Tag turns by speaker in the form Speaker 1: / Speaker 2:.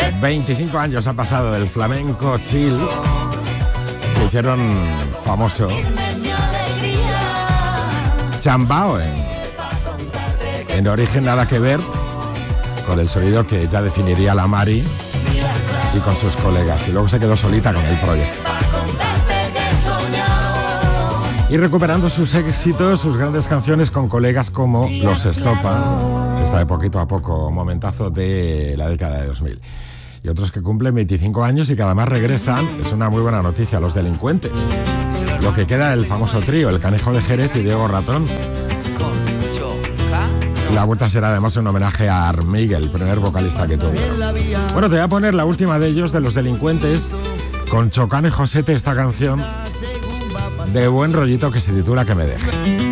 Speaker 1: 25 años ha pasado del flamenco chill que hicieron famoso Chambao, en origen nada que ver con el sonido que ya definiría la Mari y con sus colegas, y luego se quedó solita con el proyecto. Y recuperando sus éxitos, sus grandes canciones con colegas como Los Estopa, esta de Poquito a Poco, momentazo de la década de 2000. Y otros que cumplen 25 años y que además regresan, es una muy buena noticia, Los Delincuentes. Lo que queda del famoso trío, El Canejo de Jerez y Diego Ratón. La vuelta será además un homenaje a Armig, el primer vocalista que tuvieron. Bueno, te voy a poner la última de ellos, de Los Delincuentes, con Chocano y Josete, esta canción de buen rollito que se titula Que me deje.